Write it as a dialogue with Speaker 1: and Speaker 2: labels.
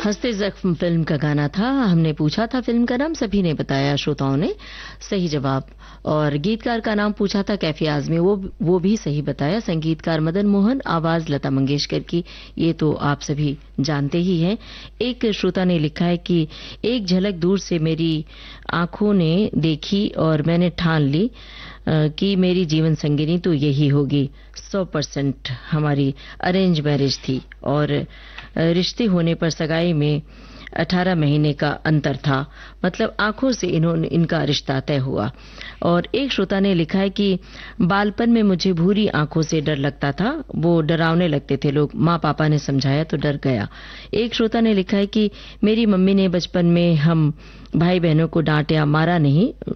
Speaker 1: हंसते जख्म फिल्म का गाना था। हमने पूछा था फिल्म का नाम, सभी ने बताया, श्रोताओं ने सही जवाब। और गीतकार का नाम पूछा था कैफी आजमी, वो भी सही बताया। संगीतकार मदन मोहन, आवाज लता मंगेशकर की, ये तो आप सभी जानते ही हैं। एक श्रोता ने लिखा है कि एक झलक दूर से मेरी आंखों ने देखी और मैंने ठान ली कि मेरी जीवन संगिनी तो यही होगी। 100% हमारी अरेंज मैरिज थी और रिश्ते होने पर सगाई में 18 महीने का अंतर था, मतलब आंखों से इनका रिश्ता तय हुआ। और एक श्रोता ने लिखा है कि बालपन में मुझे भूरी आंखों से डर लगता था, वो डरावने लगते थे लोग, माँ पापा ने समझाया तो डर गया। एक श्रोता ने लिखा है कि मेरी मम्मी ने बचपन में हम भाई बहनों को डांटा, मारा नहीं,